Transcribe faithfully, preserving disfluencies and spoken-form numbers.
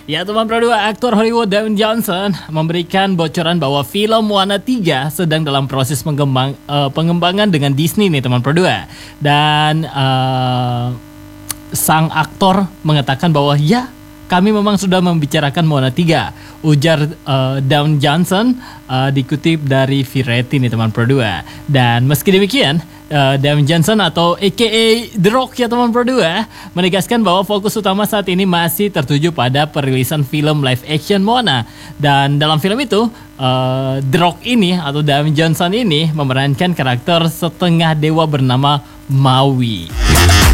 Ya teman Pro dua, aktor Hollywood Dwayne Johnson memberikan bocoran bahwa film Moana tiga sedang dalam proses pengembang, uh, pengembangan dengan Disney nih teman Pro dua. Dan uh, sang aktor mengatakan bahwa ya, kami memang sudah membicarakan Moana tiga. Ujar uh, Dwayne Johnson uh, dikutip dari Variety nih teman Pro dua. Dan meski demikian, uh, Dwayne Johnson atau A K A The Rock ya teman Pro dua menegaskan bahwa fokus utama saat ini masih tertuju pada perilisan film live action Moana. Dan dalam film itu, uh, The Rock ini atau Dwayne Johnson ini memerankan karakter setengah dewa bernama Maui.